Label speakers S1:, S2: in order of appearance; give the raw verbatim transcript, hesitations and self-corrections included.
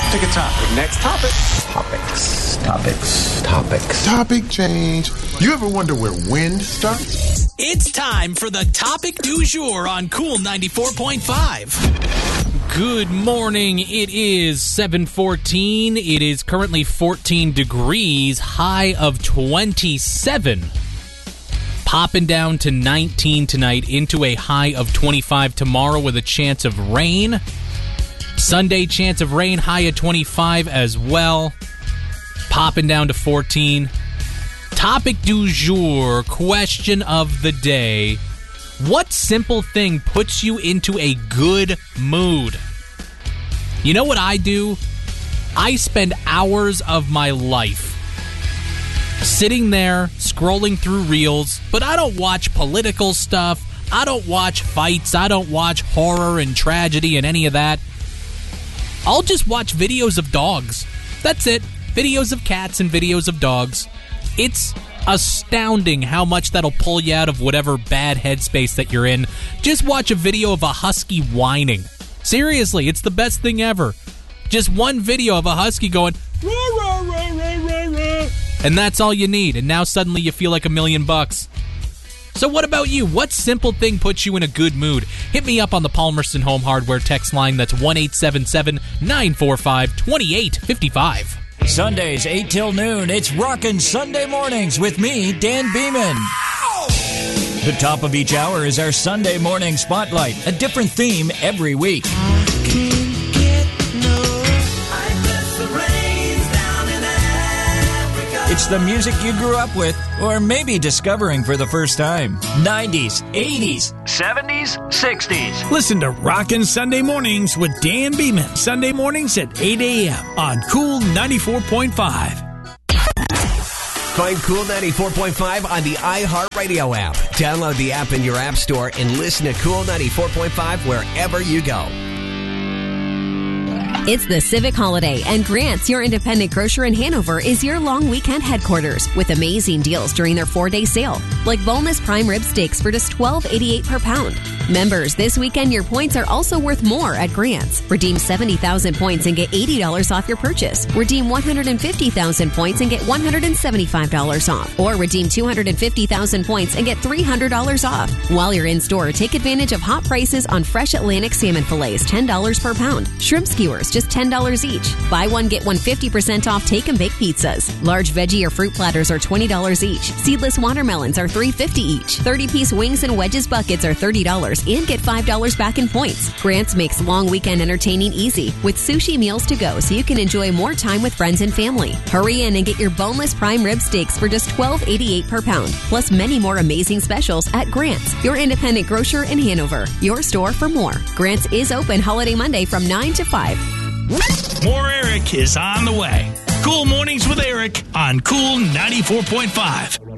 S1: Pick a topic. Next topic.
S2: Topics, topics, topics.
S3: Topic change. You ever wonder where wind starts?
S4: It's time for the topic du jour on Cool ninety-four point five.
S5: Good morning. It is seven fourteen. It is currently fourteen degrees, high of twenty-seven. Popping down to nineteen tonight, into a high of twenty-five tomorrow with a chance of rain. Sunday, chance of rain, high of twenty-five as well. Popping down to fourteen. Topic du jour, question of the day. What simple thing puts you into a good mood? You know what I do? I spend hours of my life sitting there, scrolling through reels, but I don't watch political stuff. I don't watch fights. I don't watch horror and tragedy and any of that. I'll just watch videos of dogs. That's it. Videos of cats and videos of dogs. It's astounding how much that'll pull you out of whatever bad headspace that you're in. Just watch a video of a husky whining. Seriously, it's the best thing ever. Just one video of a husky going, rah, rah, rah, rah, rah, rah. And that's all you need. And now suddenly you feel like a million bucks. So what about you? What simple thing puts you in a good mood? Hit me up on the Palmerston Home Hardware text line. That's one eight seven seven, nine four five, two eight five five.
S6: Sundays, eight till noon, it's Rockin' Sunday Mornings with me, Dan Beeman. The top of each hour is our Sunday Morning Spotlight, a different theme every week. It's the music you grew up with, or maybe discovering for the first time. nineties, eighties, seventies, sixties.
S7: Listen to Rockin' Sunday Mornings with Dan Beeman. Sunday mornings at eight a.m. on Cool ninety-four point five.
S8: Find Cool ninety-four point five on the iHeartRadio app. Download the app in your app store and listen to Cool ninety-four point five wherever you go.
S9: It's the Civic Holiday, and Grant's, your independent grocer in Hanover, is your long weekend headquarters with amazing deals during their four-day sale, like boneless prime rib steaks for just twelve eighty-eight per pound. Members, this weekend your points are also worth more at Grant's. Redeem seventy thousand points and get eighty dollars off your purchase. Redeem one hundred fifty thousand points and get one hundred seventy-five dollars off. Or redeem two hundred fifty thousand points and get three hundred dollars off. While you're in store, take advantage of hot prices on fresh Atlantic salmon fillets, ten dollars per pound. Shrimp skewers, just ten dollars each. Buy one, get one fifty percent off take and bake pizzas. Large veggie or fruit platters are twenty dollars each. Seedless watermelons are three fifty each. thirty-piece wings and wedges buckets are thirty dollars and get five dollars back in points. Grant's makes long weekend entertaining easy with sushi meals to go so you can enjoy more time with friends and family. Hurry in and get your boneless prime rib steaks for just twelve eighty-eight per pound, plus many more amazing specials at Grant's, your independent grocer in Hanover. Your store for more. Grant's is open holiday Monday from nine to five.
S7: More Eric is on the way. Cool Mornings with Eric on Cool ninety-four point five.